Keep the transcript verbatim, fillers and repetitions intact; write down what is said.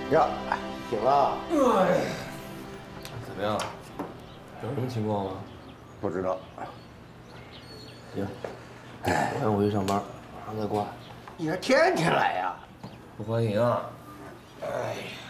呀，醒了？ 哎，怎么样？有什么情况吗？ 不知道。 行，我先回去上班，马上再挂。 你还天天来呀？ 不欢迎啊！哎呀。